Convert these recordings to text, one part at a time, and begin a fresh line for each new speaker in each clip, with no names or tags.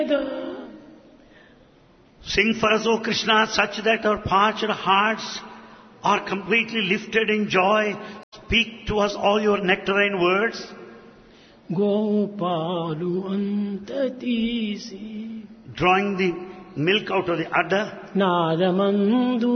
Sing for us, O Krishna, such that our parched hearts are completely lifted in joy. Speak to us all your nectarine words.
గోపాలు అంత తీసి
Drawing the milk out of the udder,
నాదమందు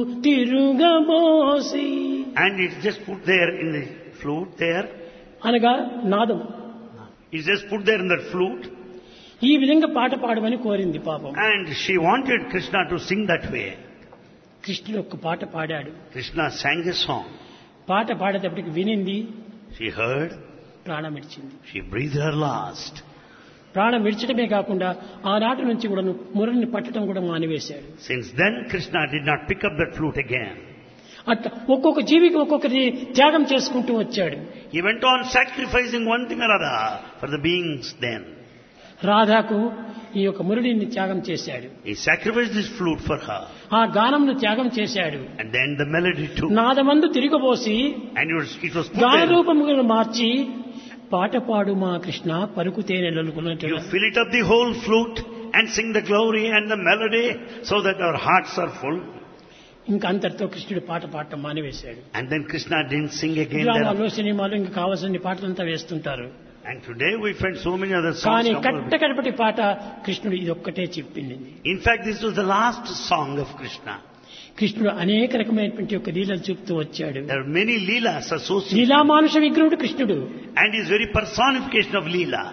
తిరుగబోసి,
and it's just put there in the flute there.
అనగా నాదం.
It's just put there in that flute.
ఈ విధంగా పాట పాడమని కోరింది పాపం.
And she wanted Krishna to sing that way.
కృష్ణుడు ఒక పాట పాడాడు.
Krishna sang a song.
పాట పాడేటప్పటికి వినింది,
She heard.
ప్రాణం విడిచింది.
She breathed her last.
ప్రాణం విడిచడమే కాకుండా ఆనాటి నుంచి కూడా మురళిని పట్టడం కూడా మానివేశాడు.
Since then, Krishna did not pick up that flute again.
అట్లా ఒక్కొక్క జీవికి ఒక్కొక్కటి త్యాగం చేసుకుంటూ వచ్చాడు.
He went on sacrificing one thing or other for the beings then.
రాధాకు ఈ యొక్క మురళిని త్యాగం చేశాడు.
He sacrificed this flute for her.
ఆ గానంను త్యాగం చేశాడు.
And then the melody too.
నాదమందు తిరిగబోసి
And it was put
గాన
there.
రూపములను మార్చి పాట పాడు మా Krishna పలుకుతే నెలకొన్నట్టు.
You fill it up the whole flute and sing the glory and the melody so that our hearts are full.
ఇంకా అంతటితో కృష్ణుడు పాట పాడటం మానివేశాడు.
And then Krishna didn't sing again
డ్రామాలో
thereafter.
సినిమాలు ఇంకా కావాల్సిన పాటలంతా వేస్తుంటారు.
And today we find so many other songs.
కానీ
come up.
కట్టకడపటి పాట కృష్ణుడు ఇదొక్కటే చెప్పింది.
In fact, this was the last song of Krishna.
కృష్ణుడు అనేక రకమైనటువంటి యొక్క లీలలు చూపుతూ వచ్చాడు.
There are many leelas associated.
లీలామానుష విగ్రహుడు కృష్ణుడు.
And his very personification of leela.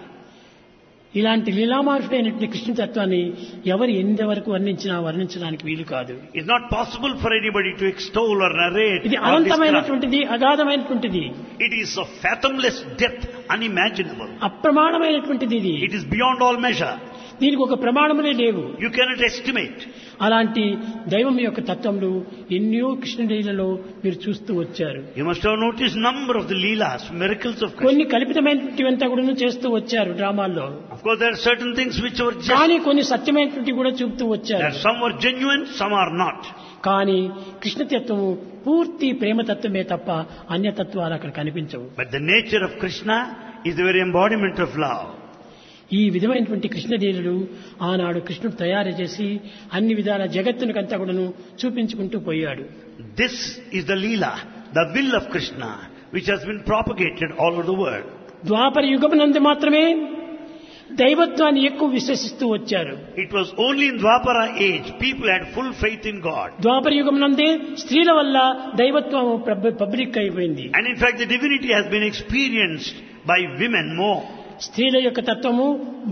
ఇలాంటి లీలామానుషుడైనటువంటి కృష్ణ తత్వాన్ని ఎవరు ఎంతవరకు వర్ణించడానికి వీలు కాదు.
It's not possible for anybody to extol or narrate.
ఇది
or describe.
అనంతమైనటువంటిది, అగాధమైనటువంటిది,
It is of fathomless depth, unimaginable.
అప్రమాణమైనటువంటిది. ఇది
It is beyond all measure.
దీనికి ఒక ప్రమాణములే లేవు.
You cannot estimate.
అలాంటి దైవం యొక్క తత్వములు ఎన్నో కృష్ణలీలలో మీరు చూస్తూ వచ్చారు.
You must have noticed number of the leelas, miracles of Krishna.
కొన్ని కల్పితమైనటువంటివంతా కూడా చేస్తూ వచ్చారు డ్రామాల్లో.
Of course, there are certain things which were just.
కానీ కొన్ని సత్యమైనటువంటి కూడా చూపుతూ వచ్చారు.
There some were genuine, some are not.
కానీ కృష్ణతత్వము పూర్తి ప్రేమతత్వమే తప్ప అన్యతత్వాలు అక్కడ కనిపించవు.
But the nature of Krishna is the very embodiment of love.
ఈ విధమైనటువంటి కృష్ణలీలలు ఆనాడు కృష్ణుడు తయారు చేసి అన్ని విధాల జగత్తునికంతా కూడాను చూపించుకుంటూ పోయాడు.
This is the leela, the will of Krishna, which has been propagated all over the world.
ద్వాపర యుగమునందు మాత్రమే దైవత్వాన్ని ఎక్కువ విశ్వసిస్తూ వచ్చారు.
It was only in Dwapara age people had full faith in God.
ద్వాపర యుగమునందే స్త్రీల వల్ల దైవత్వం పబ్లిక్ అయిపోయింది.
And in fact, the divinity has been experienced by women more.
స్త్రీల యొక్క తత్వము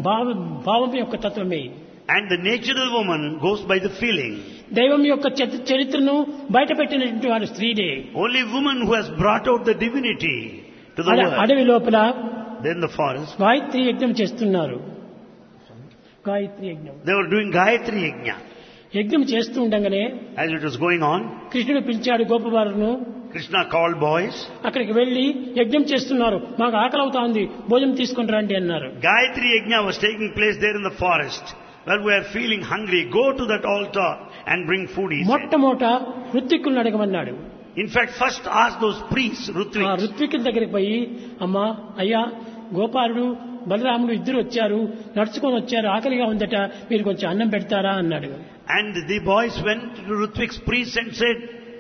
భావం యొక్క తత్వమే.
And the nature of the woman goes by the feeling.
దైవం యొక్క చరిత్రను బయటపెట్టినటువంటి వారు స్త్రీలే.
Only woman who has brought out the divinity to the world.
అడవి లోపల
Then the forest.
గాయత్రి యజ్ఞం చేస్తున్నారు. గాయత్రి యజ్ఞం.
They were doing Gayatri Yajna.
యజ్ఞం చేస్తూ ఉండగానే
As it was going on,
కృష్ణుడు పిలిచాడు గోపబాలును.
Krishna called boys.
అక్కడికి వెళ్లి యజ్ఞం చేస్తున్నారు, మాకు ఆకలి అవుతా ఉంది, భోజనం తీసుకుని రండి అన్నారు.
Gayatri Yajna was taking place there in the forest. Well, we are feeling hungry. Go to that altar and bring food, he said.
మొట్టమొదట ఋత్విక్కులను అడగమన్నాడు.
In fact, first ask those priests,
ఆ
Ritviks.
ఋత్విక్కుల దగ్గరికి పోయి, అమ్మా అయ్యా గోపాలుడు బలరాముడు ఇద్దరు వచ్చారు, నడుచుకొని వచ్చారు, ఆకలిగా ఉందట, మీరు కొంచెం అన్నం పెడతారా అన్నాడు.
And the boys went to Ritvik's priests and said,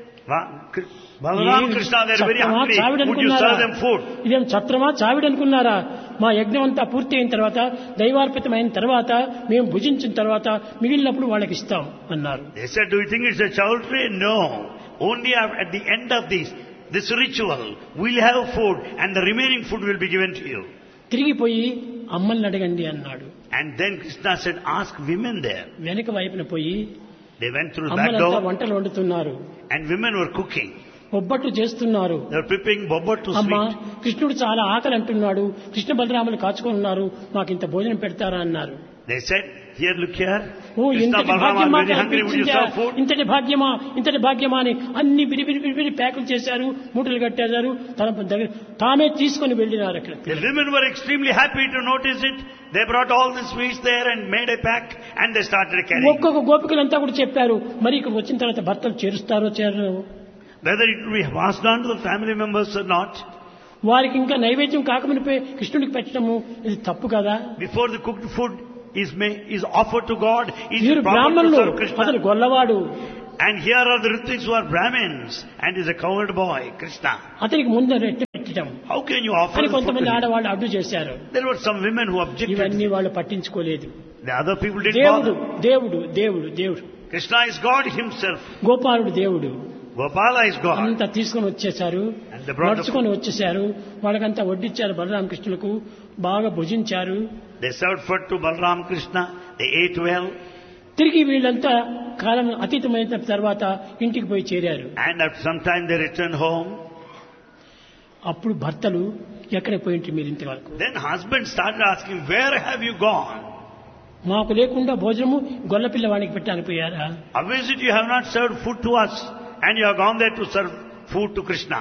Balaram, Krishna, they are very hungry. Would you serve them food?
ఇదేం ఛత్రమా చావిడి అనుకున్నారా? మా యజ్ఞం అంతా పూర్తి అయిన తర్వాత, దైవార్పితమైన తర్వాత, మేము భుజించిన తర్వాత మిగిలినప్పుడు వాళ్ళకి ఇస్తాం అన్నారు.
They said, do you think it's a chowdhury? No. Only at the end of this ritual, we'll have food and the remaining food will be given to you.
తిరిగిపోయి అమ్మల్ని అడగండి అన్నాడు.
And then Krishna said, ask women there.
వెనక వైపున పోయి
They went through the back
అమ్మలంతా
door
వంటలు వండుతున్నారు,
and women were cooking.
Bobbattu చేస్తున్నారు.
They were preparing bobbat to
అమ్మా
sweet.
కృష్ణుడు చాలా ఆకలి అంటున్నాడు, కృష్ణ బలరాములు కాచుకొని ఉన్నారు, మాకు ఇంత భోజనం పెడతారా అన్నారు.
They said, here, look here.
Oh
Krishna,
ఇంతటి
Balaram
భాగ్యం
are
మాకు
very hungry. Would you
అనిపించిందా?
serve food?
ఇంతటి భాగ్యమా అని అన్ని బిరి ప్యాకులు చేశారు, మూటలు కట్టేశారు, తన దగ్గర తామే తీసుకొని వెళ్ళినారు. అక్కడ
The women were extremely happy to notice it. They brought all the sweets there and made a pack and they started carrying.
ఒక్కొక్క గోపికలంతా కూడా చెప్పారు, మరి ఇక్కడ వచ్చిన తర్వాత భర్తలు చేరుస్తారో చేరరు,
Whether it will be passed on to the family members or not.
వారికి ఇంకా నైవేద్యం కాకమునిపై కృష్ణుడికి పెట్టడము ఇది తప్పు కదా.
Before the cooked food is offered to God, is
వీరు
proper to
బ్రాహ్మణులు,
serve Krishna.
అతను గొల్లవాడు,
And here are the Ritvaks who are Brahmins and is a cowherd boy, Krishna.
అతనికి ముందు రెట్టి పెట్టడం
How can you offer
అని
the food to
కొంతమంది
him?
ఆడవాళ్ళు అడ్డు చేశారు.
There were some women who objected.
ఇవన్నీ వాళ్ళు పట్టించుకోలేదు.
The other people didn't
దేవుడు
bother.
దేవుడు దేవుడు దేవుడు,
Krishna is God himself.
గోపాలుడు దేవుడు
Gopala is God.
అంతా తీసుకొని వచ్చేసారు,
And they brought the
నడుచుకొని వచ్చేసారు. వాళ్ళకంతా వడ్డిచ్చారు, బలరామకృష్ణులకు బాగా భుజించారు.
They served food to Balram Krishna. They ate well.
తిరిగి వీళ్ళంతా కాలం అతీతమైన తర్వాత ఇంటికి పోయి చేరారు.
And after some time they returned home.
అప్పుడు భర్తలు ఎక్కడ పోయింటి మీరు ఇంతవరకు,
Then husband started asking, where have you gone?
మాకు లేకుండా భోజనము గొల్ల పిల్లవాడికి పెట్టడానికి పోయారా?
How is it you have not served food to us and you have gone there to serve food to Krishna?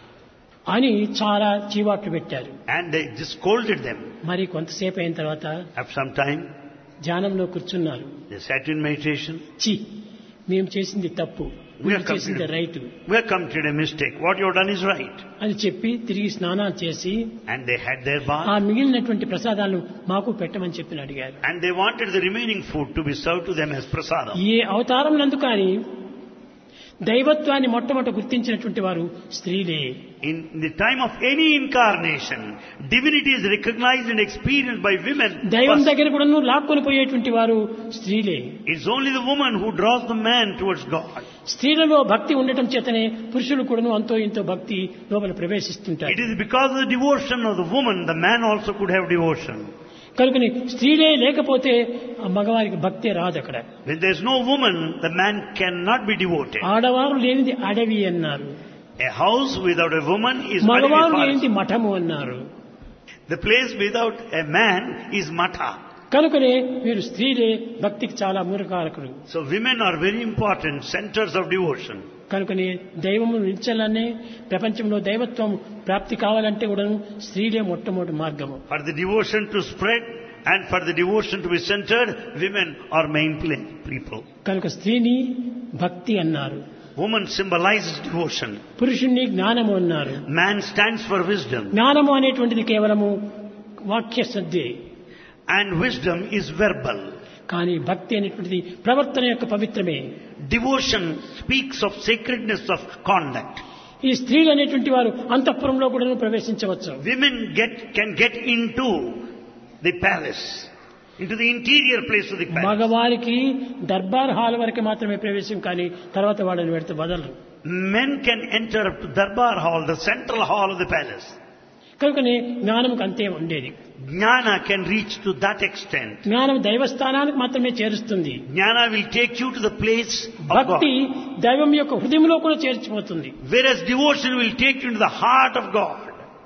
అని చాలా చీవాట్లు పెట్టారు.
And they just scolded them.
మరి కొంతసేపు అయిన తర్వాత
After some time,
ధ్యానంలో కూర్చున్నారు.
they sat in meditation.
చి, మేము చేసింది తప్పు, మీరు చేసింది right
We have committed a mistake. What you have done is right.
అని చెప్పి తిరిగి స్నానాలు చేసి
And they had their
ఆ
bath.
మిగిలినటువంటి ప్రసాదాలు మాకు పెట్టమని చెప్పి అడిగారు.
And they wanted the remaining food to be served to them as prasadam.
ఏ అవతారం నందు కానీ దైవత్వాన్ని మొట్టమొదట గుర్తించినటువంటి వారు స్త్రీలే.
In the time of any incarnation, divinity is recognized and experienced by women.
దైవం
first.
దగ్గర కూడా లాక్కొని పోయేటువంటి వారు స్త్రీలే.
It's only the woman who draws the man towards God.
స్త్రీలలో భక్తి ఉండటం చేతనే పురుషులు కూడాను అంతో ఇంతో భక్తి లోపల ప్రవేశిస్తుంటారు.
It is because of the devotion of the woman, the man also could have devotion.
కనుకని స్త్రీలే లేకపోతే ఆ మగవారికి భక్తే రాదు అక్కడ.
When there is no woman, the man cannot be devoted.
ఆడవారు లేనిది అడవి అన్నారు,
A house without a woman is
మగవారు
Adivipara.
లేనిది మఠము అన్నారు.
The place without a man is Matha.
కనుకనే మీరు స్త్రీలే భక్తికి చాలా మూలకారకులు.
So women are very important centers of devotion.
కనుకనే దైవము నిలిచాలనే ప్రపంచంలో దైవత్వం ప్రాప్తి కావాలంటే కూడా స్త్రీలే మొట్టమొదటి మార్గము.
For the devotion to spread and for the devotion to be centered, women are main people.
కనుక స్త్రీని భక్తి అన్నారు,
Woman symbolizes devotion.
పురుషుణ్ణి జ్ఞానము అన్నారు.
Man stands for wisdom.
జ్ఞానము అనేటువంటిది కేవలము వాక్య శ్రద్ధే,
And wisdom is verbal.
కానీ భక్తి అనేటువంటిది ప్రవర్తన యొక్క పవిత్రమే.
Devotion speaks of sacredness of conduct.
ఈ స్త్రీలు అనేటువంటి వారు అంతఃపురంలో కూడా ప్రవేశించవచ్చు.
Women can get into the palace, into the interior place of the palace.
మగవారికి దర్బార్ హాల్ వరకు మాత్రమే ప్రవేశం, కానీ తర్వాత వాళ్ళని పెడితే వదలరు.
Men can enter up to Darbar Hall, the central hall of the palace.
కనుకనే జ్ఞానంకు అంతే ఉండేది.
Jnana can reach to that extent.
జ్ఞానం దైవస్థానానికి మాత్రమే చేరుస్తుంది.
Jnana will take you to the place of
భక్తి
God.
దైవం యొక్క హృదయంలో కూడా చేర్చిపోతుంది.
Whereas devotion will take you into the heart of God.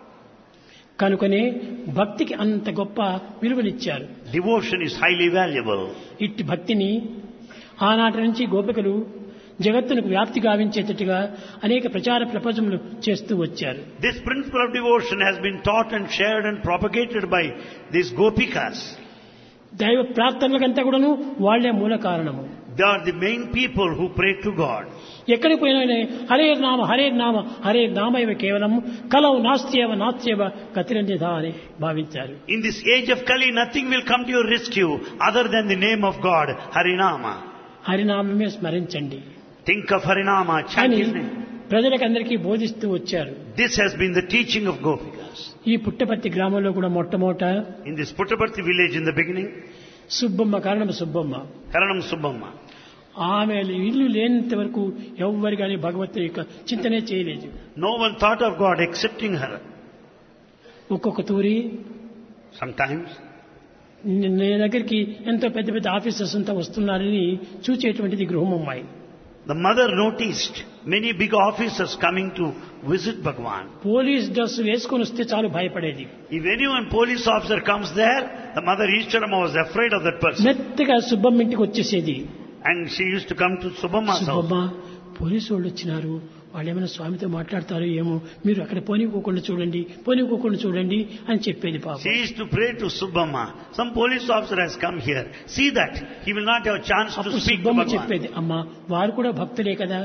కనుకనే భక్తికి అంత గొప్ప విలువనిచ్చారు.
Devotion is highly valuable.
ఇట్టి భక్తిని ఆనాటి నుంచి గోపికలు జగత్తునకు వ్యాప్తి గావించేటట్టుగా అనేక ప్రచార ప్రపంచములు చేస్తూ వచ్చారు.
This principle of devotion has been taught and shared and propagated by these gopikas.
దైవ ప్రార్థనలకంతా కూడాను వాళ్లే మూల కారణము.
They are the main people who pray to God.
ఎక్కడికి పోయినా హరే నామ హరే నామ హరే నామ ఇవ కేవలం కలవు నాస్త్యేవ నాస్త్యేవ గతిరన్యథా అని భావించారు.
In this age of Kali, nothing will come to your rescue other than the name of God, Harinama.
హరినామమే స్మరించండి
Think of Harinama, chant
అని
his name.
ప్రజలకందరికీ బోధిస్తూ వచ్చారు.
This has been the teaching of Gopikas.
ఈ పుట్టపర్తి గ్రామంలో కూడా మొట్టమొదట
In this Puttaparthi village in the beginning,
Subbamma కారణం Subbamma,
Karanam Subbamma.
ఆమె ఇల్లు లేనంత వరకు ఎవ్వరు కానీ భగవంతుని యొక్క చింతనే చేయలేదు.
No one thought of God excepting her.
ఒక్కొక్క తూరి
Sometimes
నీ దగ్గరికి ఎంతో పెద్ద పెద్ద ఆఫీసర్స్ అంతా వస్తున్నారని చూచేటువంటిది గృహమమ్మాయి.
the mother noticed many big officers coming to visit Bhagwan.
Police dress వేసుకొని వస్తే చాలు భయపడేది.
If anyone police officer comes there, the mother Ishtarama was afraid of that person.
మెత్తగా సుబ్బమ్మ ఇంటికి వచ్చేసేది.
And she used to come to Subbamma's house.
Subbamma, police వాళ్ళు వచ్చినారు, వాళ్ళు ఏమైనా స్వామితో మాట్లాడతారో ఏమో, మీరు అక్కడ పోనీకోకుండా చూడండి అని చెప్పేది. పాప
She used to pray to Subbamma. Some police officer has come here. See that he will not have a chance to
అప్పుడు
speak to
సుబ్బమ్మ
Bhagwan.
చెప్పేది, అమ్మా వారు కూడా భక్తులే కదా.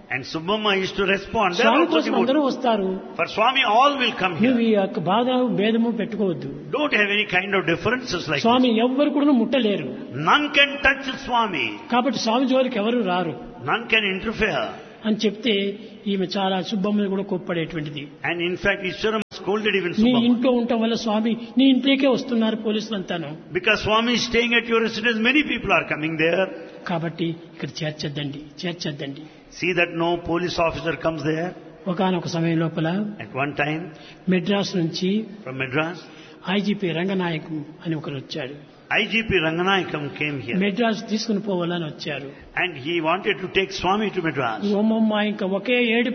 And Subbamma used to respond. There
Swamy
also
కోసం
devotees.
అందరూ వస్తారు.
For Swami, all will come
నువ్వు
here.
ఈ యొక్క బాధ భేదము పెట్టుకోవద్దు.
Don't have any kind of differences like
Swamy
this.
ఎవ్వరు కూడా ముట్టలేరు.
None can touch Swami.
కాబట్టి స్వామి జోలికి ఎవరు రారు
None can interfere.
అని చెప్తే ఈమె చాలా సుబ్బమ్మని కూడా కోప్పడేటువంటిది.
And in fact, Ishwaram scolded even
నీ
Subbamma.
ఇంట్లో ఉండటం వల్ల స్వామి నీ ఇంట్లోకే వస్తున్నారు పోలీసులు అంతాను.
Because Swami is staying at your residence, many people are coming there.
కాబట్టి ఇక్కడ చేర్చొద్దండి.
See that no police officer comes there.
ఒకానొక సమయం లోపల
At one time,
మెడ్రాస్ నుంచి
from Madras,
ఐజీపీ రంగనాయక్ అని ఒకరు వచ్చాడు.
IGP Ranganayakam came here.
Madras తీసుకుని పోవాలని వచ్చారు.
And he wanted to take Swami to Madras.
ఓమమ్మ ఇంకా ఒకే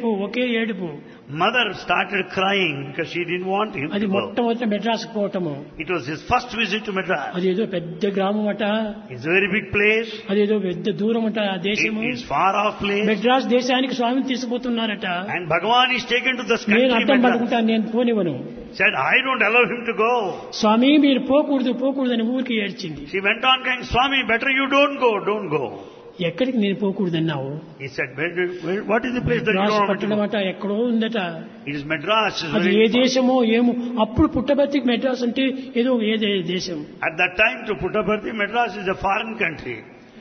ఏడుపు.
Mother started crying because she didn't want him
అది
to go.
మొట్టమొదటి Madras పోవటము.
It was his first visit to Madras.
అది ఏదో పెద్ద గ్రామం అట.
It's a very big place.
అదేదో పెద్ద దూరం అట ఆ
It
దేశము.
is far off place.
Madras దేశానికి స్వామిని తీసుకుపోతున్నారట.
And Bhagavan is taken to this
నేను
country
అడ్డం
Madras.
పడుకుంటాను, నేను పోనివ్వను.
Said, I don't allow him to go.
స్వామి మీరు పోకూడదని ఊరికి ఏడ్చింది.
She went on crying, Swami, better you don't go.
ఎక్కడికి నేను పోకూడదన్నావు?
He said, what is the place that you
Madras
don't want to
పట్టణం
go?
అట ఎక్కడో ఉందట.
It is Madras. It's
అది
very
ఏ
important.
దేశమో ఏమో. అప్పుడు పుట్టబర్తికి మెడ్రాస్ అంటే ఏదో దేశం.
At that time to Puttaparthi, Madras is a foreign country.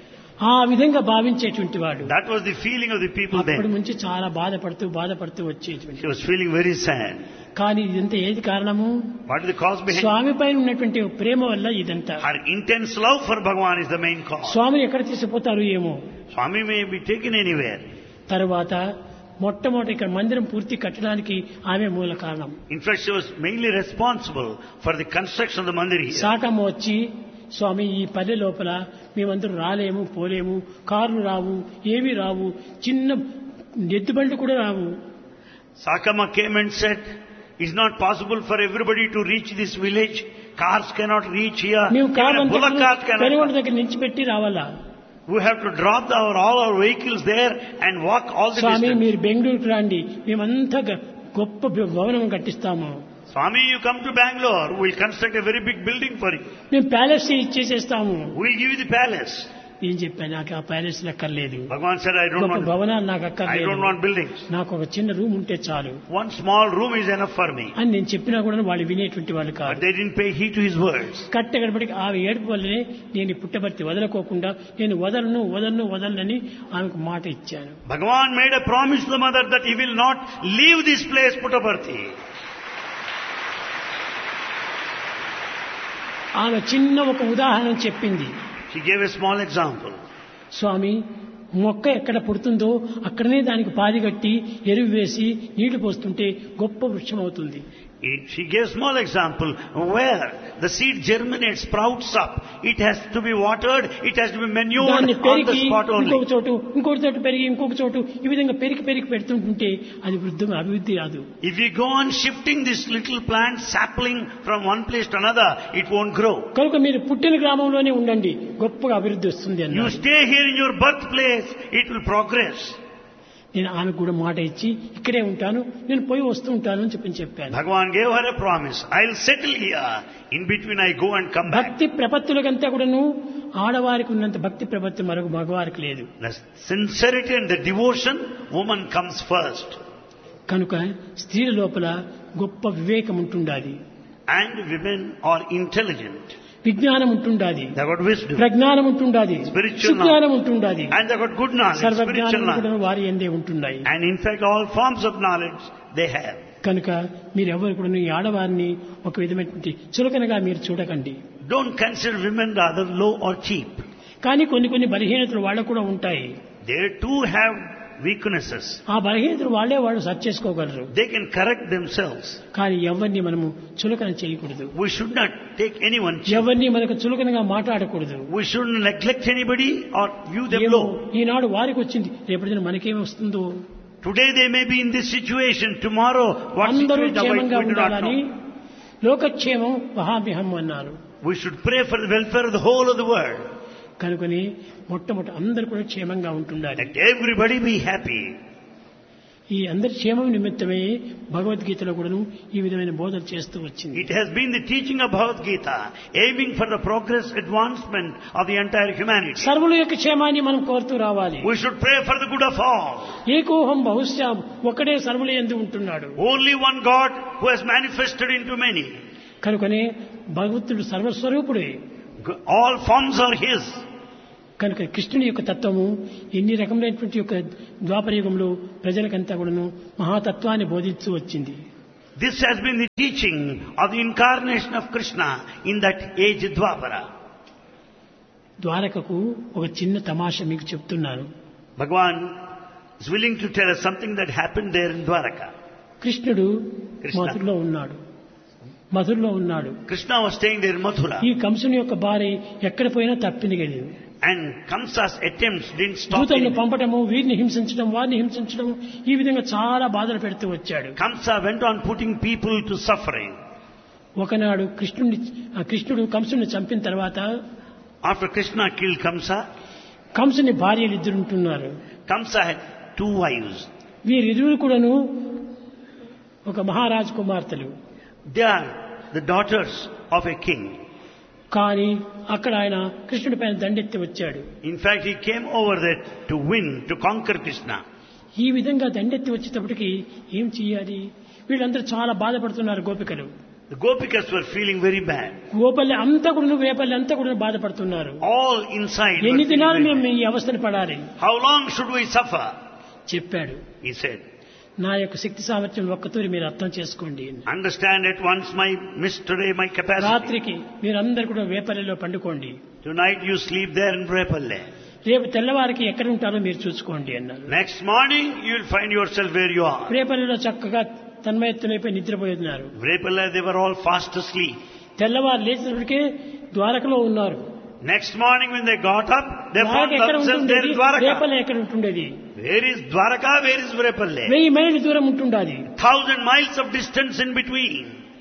ఆ విధంగా భావించేటువంటి వాడు.
That was the feeling of the people
అప్పటి
there.
నుంచి చాలా బాధపడుతూ వచ్చేటువంటి.
She was feeling very sad.
కానీ ఇదంతా ఏది కారణము?
What is the cause behind?
స్వామి పైన ఉన్నటువంటి ప్రేమ వల్ల ఇదంతా.
Her intense love for Bhagavan is the main cause.
స్వామిని ఎక్కడ తీసుకుపోతారు ఏమో.
Swami may be taken anywhere.
తర్వాత మొట్టమొదటి ఇక్కడ మందిరం పూర్తి కట్టడానికి ఆమె మూల కారణం.
In fact, she was mainly responsible for the construction of the mandir here.
శాఖమ్మ వచ్చి, స్వామి ఈ పల్లె లోపల మేమందరూ పోలేము, కార్లు రావు, ఏమీ రావు, చిన్న ఎద్దుబండ్లు కూడా రావు.
Sakama came and said, it's not possible for everybody to reach this village. Cars cannot reach here.
మేము
Even a bullock cart
Penugonda
cannot.
దగ్గర నుంచి పెట్టి రావాలా?
We have to drop all our vehicles there and walk all the
Swamy
distance.
మీరు బెంగళూరుకు రండి, మేమంతా గొప్ప భవనం కట్టిస్తాము.
Swami, you come to Bangalore, we'll construct a very big building for you.
మేము palace ఇచ్చేసేస్తాము.
We'll give you the palace.
ఏం చెప్పాను, నాకు ఆ ప్యాలెస్ అక్కర్లేదు.
Bhagavan said, I
గొప్ప
don't
భవనాలు నాకు
want
అక్కర్లేదు.
buildings.
నాకు ఒక చిన్న రూమ్ ఉంటే చాలు
One small room is enough for me.
అని నేను చెప్పినా కూడా వాళ్ళు వినేటువంటి వాళ్ళు
But
కాదు.
they didn't pay heed to his words.
కట్టగడపటికి ఆమె ఏడుపు వల్లనే నేను పుట్టబర్తి వదలకోకుండా నేను వదలనని ఆమెకు మాట ఇచ్చాను.
Bhagavan made a promise to the mother that he will not leave this place, Puttaparthi.
ఆమె చిన్న ఒక ఉదాహరణ చెప్పింది.
She gave a small example.
స్వామి మొక్క ఎక్కడ పుడుతుందో అక్కడనే దానికి పాది కట్టి ఎరువు వేసి నీళ్లు పోస్తుంటే గొప్ప వృక్షం అవుతుంది.
She gave a small example where the seed germinates, sprouts up. It has to be watered, it has to be manured
దాన్ని
on the
పెరిగి
spot only.
ఇంకొక చోటు పెరిగి ఇంకొక చోటు ఈ విధంగా పెరిగి పెడుతుంటుంటే అది అభివృద్ధి రాదు.
If you go on shifting this little plant sapling from one place to another, it won't grow.
కనుక మీరు పుట్టిన గ్రామంలోనే ఉండండి, గొప్పగా అభివృద్ధి వస్తుంది
You
అన్నారు.
stay here in your birthplace, it will progress.
నేను ఆమెకు కూడా మాట ఇచ్చి ఇక్కడే ఉంటాను, నేను పోయి వస్తూ ఉంటాను అని చెప్పాను.
Bhagavan gave her a promise. I'll settle here. In between I go and come back.
భక్తి ప్రపత్తులకంతా కూడాను ఆడవారికి ఉన్నంత భక్తి ప్రపత్తి మరొక మగవారికి లేదు.
The sincerity and the devotion, woman comes first.
కనుక స్త్రీల లోపల గొప్ప వివేకం ఉంటుండాలి.
And women are intelligent.
విజ్ఞానం ఉంటుండాలి,
They got wisdom.
ప్రజ్ఞానం ఉంటుండాలి,
Spiritual
సుజ్ఞానం ఉంటుండాలి,
And they got good knowledge,
సర్వజ్ఞానం
spiritual
కూడా
knowledge.
వారి ఎందే ఉంటున్నాయి.
And in fact, all forms of knowledge they have.
కనుక మీరు ఎవరు కూడా ఈ ఆడవారిని ఒక విధమైనటువంటి చులకనగా మీరు చూడకండి.
Don't consider women rather low or cheap.
కానీ కొన్ని బలహీనతలు వాళ్ళకు కూడా ఉంటాయి.
They too have weaknesses.
ఆ బలహీనతలు వాళ్ళు సరి చేసుకోగలరు.
They can correct themselves.
కానీ ఎవరిని మనము చులకన చేయకూడదు.
We should not take anyone cheap.
ఎవరిని మనకు చులకనగా మాట్లాడకూడదు.
We shouldn't neglect anybody or view them
ఏమో
low.
ఈనాడు వారికి వచ్చింది, రేపటి మనకేమి వస్తుందో.
Today they may be in this situation. Tomorrow what
అందరూ
situation
క్షేమంగా
we do not
ఉండాలని
know.
లోకక్షేమం వహామ్యహం అన్నారు.
We should pray for the welfare of the whole of the world.
కనుకొని మొట్టమొదటి అందరూ కూడా క్షేమంగా ఉంటుండాలి.
Let everybody be happy.
ఈ అందరి క్షేమం నిమిత్తమే భగవద్గీతలో కూడాను ఈ విధమైన బోధన చేస్తూ వచ్చింది.
It has been the teaching of Bhagavad Gita, aiming for the progress, advancement of the entire humanity.
సర్వుల యొక్క క్షేమాన్ని మనం కోరుతూ రావాలి.
We should pray for the good of all.
ఏకోహం బహుశ్యాం, ఒకడే సర్వుల యందు ఉంటున్నాడు.
Only one God who has manifested into many.
కనుకనే భగవంతుడు సర్వస్వరూపుడే.
All forms are His.
కనుక కృష్ణుని యొక్క తత్వము ఎన్ని రకములైనటువంటి యొక్క ద్వాపరయుగంలో ప్రజలకంతా కూడాను మహాతత్వాన్ని బోధిస్తూ వచ్చింది.
This has been the teaching of the incarnation of Krishna in that age Dwapara.
ద్వారకకు ఒక చిన్న తమాషా మీకు చెప్తున్నాను.
Bhagavan is willing to tell us something that happened there in Dwaraka.
కృష్ణుడు
కృష్ణ.
మధురలో ఉన్నాడు. మధురలో ఉన్నాడు.
Krishna was staying there in Mathura.
ఈ కంసుని యొక్క భార్య ఎక్కడ పోయినా తప్పింది కలిగింది.
And Kamsa's attempts didn't stop
దూతలను
him.
పంపటము, వీరిని హింసించడం, వారిని హింసించడం, ఈ విధంగా చాలా బాధలు పెడుతూ వచ్చాడు.
Kamsa went on putting people to suffering.
ఒకనాడు కృష్ణుడు కంసుని చంపిన తర్వాత
After Krishna killed Kamsa,
కంసుని భార్యలు ఇద్దరు ఉంటున్నారు.
Kamsa had 2 wives.
వీరిరువురు కూడాను ఒక మహారాజు కుమార్తెలు.
They are the daughters of a king.
కానీ అక్కడ ఆయన కృష్ణుడి పైన దండెత్తి వచ్చాడు.
In fact, he came over there to win, to conquer Krishna.
ఈ విధంగా దండెత్తి వచ్చేటప్పటికి ఏం చెయ్యాలి? వీళ్ళందరూ చాలా బాధపడుతున్నారు గోపికలు.
The Gopikas were feeling very bad.
గోపల్లి అంతా కూడా, వేపల్లి అంతా కూడా బాధపడుతున్నారు.
All inside were
ఎన్ని
feeling
దినాలు
very
మేము
bad.
ఈ అవస్థను పడాలి?
How long should we suffer?
చెప్పాడు.
He said.
నా యొక్క శక్తి సామర్థ్యం ఒక్కతూరి మీరు అర్థం చేసుకోండి.
Understand at once my mystery, my capacity.
రాత్రికి మీరందరూ కూడా వేపల్లిలో పండుకోండి.
Tonight you sleep there in Vrepalle.
రేపు తెల్లవారికి ఎక్కడ ఉంటారో మీరు చూసుకోండి అన్నారు.
Next morning you will find yourself where you are.
రేపల్లిలో చక్కగా తన్మయత్తునైపోయి నిద్రపోతున్నారు.
Vrepalle, they were all fast asleep.
తెల్లవారు లేచినప్పటికే ద్వారకలో ఉన్నారు.
Next morning when they got up, they found
Dwaraka ఎక్కడ
themselves there
ఉంటుండేది?
in Dwaraka.
Repalle ఎక్కడ ఉంటుండేది?
Where is Dwaraka? Where is Vrepalle?
1000 మైళ్ళు దూరం ఉంటుండాది.
1000 miles of distance in between.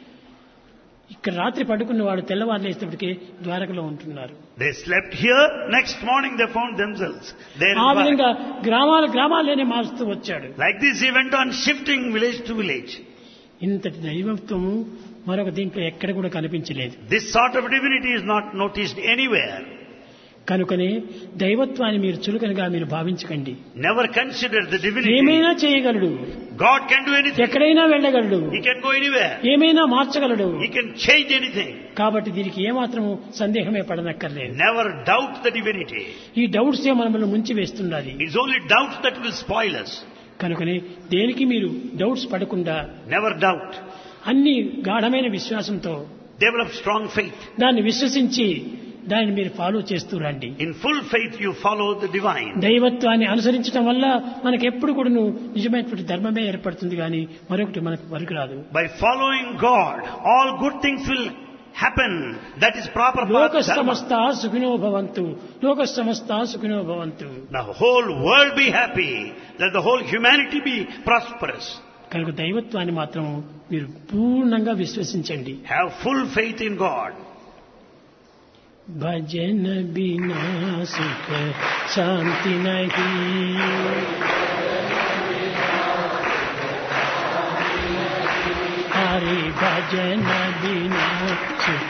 ఇక్కడ రాత్రి పడుకున్న వాడు తెల్లవారు లేచినప్పటికే ద్వారకలో ఉంటున్నారు.
They slept here. Next morning they found themselves there in
ఆ విధంగా
Dwaraka.
గ్రామాల్లోనే మారుస్తూ వచ్చాడు.
Like this he went on shifting village to village.
ఇంతటి దైవత్వము మరొక దీంట్లో ఎక్కడ కూడా కనిపించలేదు.
This sort of divinity is not noticed anywhere.
కనుకనే దైవత్వాన్ని మీరు చులకనగా మీరు భావించకండి.
Never consider the divinity.
ఏమైనా చేయగలడు.
God can do anything.
ఎక్కడైనా వెళ్ళగలడు.
He can go anywhere.
ఏమైనా మార్చగలడు.
He can change anything.
కాబట్టి దీనికి ఏమాత్రము సందేహమే పడనక్కర్లేదు.
Never doubt the divinity.
ఈ డౌట్స్ మనల్ని ముంచి వేస్తున్నది.
It's only doubts that will spoil us.
కనుకనే దేనికి మీరు డౌట్స్ పడకుండా
Never doubt.
అన్ని గాఢమైన విశ్వాసంతో
Develop strong faith.
దాన్ని విశ్వసించి దాన్ని మీరు ఫాలో చేస్తూ రండి.
In full faith you follow the divine.
దైవత్వాన్ని అనుసరించడం వల్ల మనకు ఎప్పుడు కూడా నిజమైనటువంటి ధర్మమే ఏర్పడుతుంది కానీ మరొకటి మనకు పనికిరాదు.
By following God, all good things will happen. That is proper path.
లోక
Dharma.
సమస్త సుఖినో భవంతు. లోక సమస్త సుఖినో భవంతు.
The whole world be happy. Let the whole humanity be prosperous.
కనుక దైవత్వాన్ని మాత్రం మీరు పూర్ణంగా విశ్వసించండి.
Have full faith in God.
భజన బినా సుఖ శాంతి నహీ. హరి భజన బినా సుఖ